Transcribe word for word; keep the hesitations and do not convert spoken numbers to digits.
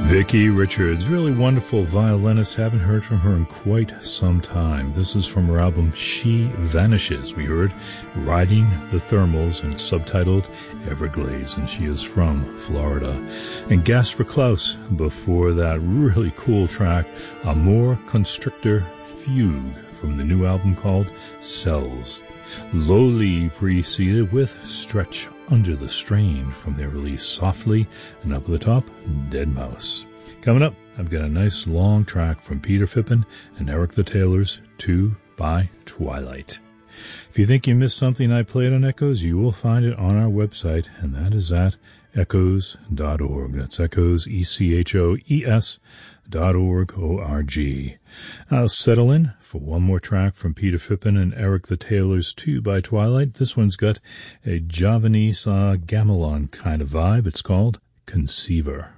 Vicki Richards, really wonderful violinist. Haven't heard from her in quite some time. This is from her album She Vanishes. We heard Riding the Thermals and subtitled Everglades, and she is from Florida. And Gasper Klaus before that, really cool track, Amor Constrictor Fugue from the new album called Cells. Lowly preceded with Stretch Under the Strain from their release Softly, and up at the top, Dead Mouse. Coming up, I've got a nice long track from Peter Phippen and Eric the Taylors, Two by Twilight. If you think you missed something I played on Echoes, you will find it on our website, and that is at echoes dot org. That's Echoes, E C H O E S dot org, O R G. I'll settle in for one more track from Peter Phippen and Eric the Taylors, Two by Twilight. This one's got a Javanese uh, gamelan kind of vibe. It's called Conceiver.